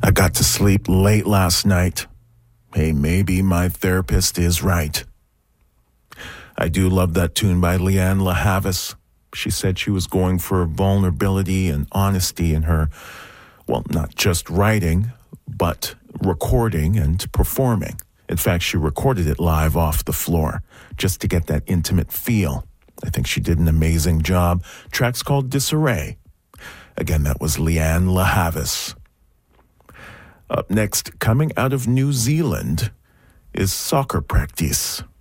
I got to sleep late last night. Hey, maybe my therapist is right. I do love that tune by Leanne LaHavis. She said she was going for vulnerability and honesty in her, well, not just writing, but recording and performing. In fact, she recorded it live off the floor just to get that intimate feel. I think she did an amazing job. Track's called Disarray. Again, that was Leanne LaHavis. Up next, coming out of New Zealand, is Soccer Practice.